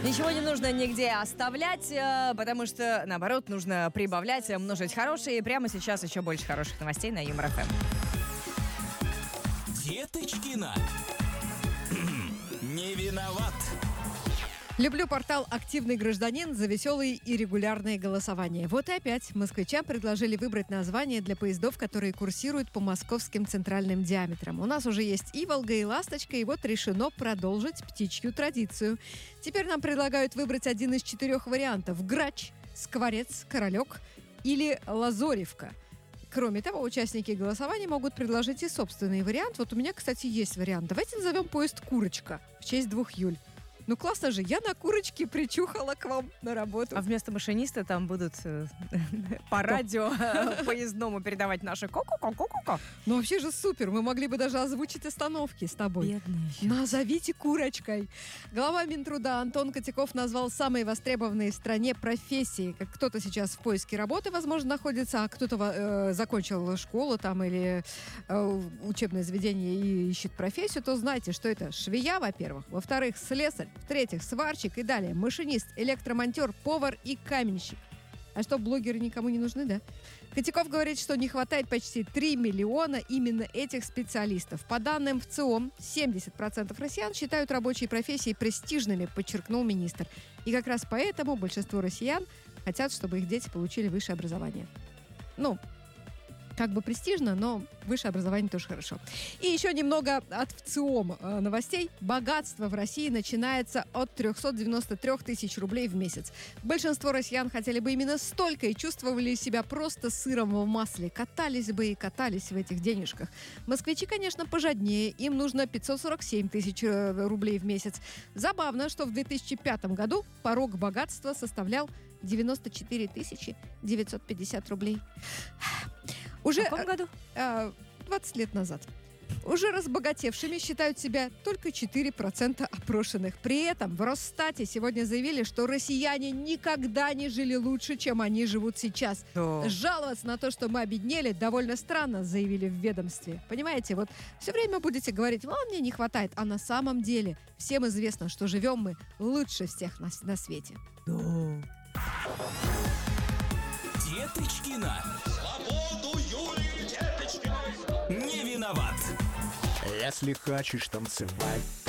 Ничего не нужно нигде оставлять, потому что, наоборот, нужно прибавлять, множить хорошие. И прямо сейчас еще больше хороших новостей на Юмор ФМ. Деточкина. Не виноват. Люблю портал «Активный гражданин» за веселые и регулярные голосования. Вот и опять москвичам предложили выбрать название для поездов, которые курсируют по московским центральным диаметрам. У нас уже есть и «Волга», и «Ласточка», и вот решено продолжить птичью традицию. Теперь нам предлагают выбрать один из 4 вариантов: «Грач», «Скворец», «Королек» или «Лазоревка». Кроме того, участники голосования могут предложить и собственный вариант. Вот у меня, кстати, есть вариант. Давайте назовем поезд «Курочка» в честь 2 Юль. Ну классно же, я на курочке причухала к вам на работу. А вместо машиниста там будут по радио поездному передавать наши ко-ко-ко-ко-ко. Ну вообще же супер, мы могли бы даже озвучить остановки с тобой. Бедные. Назовите курочкой. Глава Минтруда Антон Котяков назвал самые востребованные в стране профессии. Как кто-то сейчас в поиске работы, возможно, находится, а кто-то закончил школу там или учебное заведение и ищет профессию, то знайте, что это швея, во-первых, во-вторых, слесарь, в-третьих, сварщик и далее машинист, электромонтер, повар и каменщик. А что, блогеры никому не нужны, да? Котяков говорит, что не хватает почти 3 миллиона именно этих специалистов. По данным ВЦИОМ, 70% россиян считают рабочие профессии престижными, подчеркнул министр. И как раз поэтому большинство россиян хотят, чтобы их дети получили высшее образование. Ну, как бы престижно, но высшее образование тоже хорошо. И еще немного от ВЦИОМ новостей. Богатство в России начинается от 393 тысяч рублей в месяц. Большинство россиян хотели бы именно столько и чувствовали себя просто сыром в масле. Катались бы и катались в этих денежках. Москвичи, конечно, пожаднее. Им нужно 547 тысяч рублей в месяц. Забавно, что в 2005 году порог богатства составлял 94 950 рублей. Уже В каком году? 20 лет назад. Уже разбогатевшими считают себя только 4% опрошенных. При этом в Росстате сегодня заявили, что россияне никогда не жили лучше, чем они живут сейчас. Да. Жаловаться на то, что мы обеднели, довольно странно, заявили в ведомстве. Понимаете, вот все время будете говорить: мне не хватает, а на самом деле всем известно, что живем мы лучше всех на свете. Да. Деточкина. Свободу Юлии Деточкиной. Не виноват. Если хочешь танцевать,